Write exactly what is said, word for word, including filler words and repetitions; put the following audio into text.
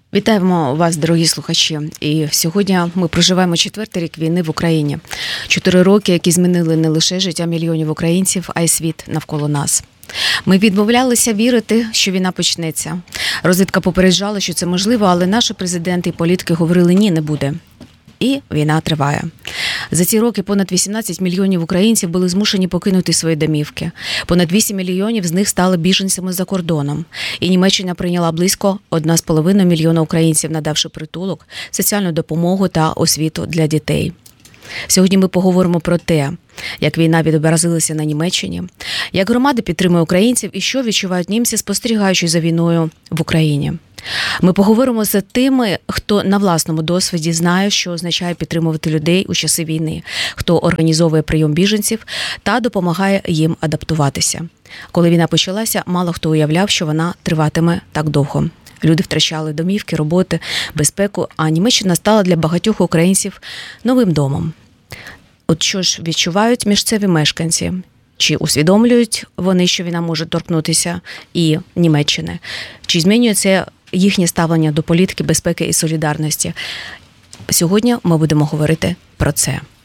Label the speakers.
Speaker 1: Вітаємо вас, дорогі слухачі. І сьогодні ми проживаємо четвертий рік війни в Україні. Чотири роки, які змінили не лише життя мільйонів українців, а й світ навколо нас. Ми відмовлялися вірити, що війна почнеться. Розвідка попереджала, що це можливо, але наші президенти і політики говорили «ні, не буде». І війна триває. За ці роки понад вісімнадцять мільйонів українців були змушені покинути свої домівки. Понад вісім мільйонів з них стали біженцями за кордоном. І Німеччина прийняла близько одна з половиною мільйона українців, надавши притулок, соціальну допомогу та освіту для дітей. Сьогодні ми поговоримо про те, як війна відобразилася на Німеччині, як громада підтримує українців і що відчувають німці, спостерігаючи за війною в Україні. Ми поговоримо з тими, хто на власному досвіді знає, що означає підтримувати людей у часи війни, хто організовує прийом біженців та допомагає їм адаптуватися. Коли війна почалася, мало хто уявляв, що вона триватиме так довго. Люди втрачали домівки, роботи, безпеку, а Німеччина стала для багатьох українців новим домом. От що ж відчувають місцеві мешканці? Чи усвідомлюють вони, що війна може торкнутися і Німеччини? Чи змінюється їхнє ставлення до політики, безпеки і солідарності? Сьогодні ми будемо говорити про це.